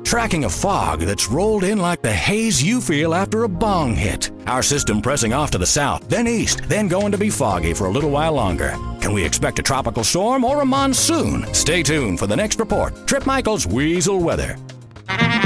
tracking a fog that's rolled in like the haze you feel after a bong hit. Our system pressing off to the south, then east, then going to be foggy for a little while longer. Can we expect a tropical storm or a monsoon? Stay tuned for the next report. Trip Michael's Weasel Weather.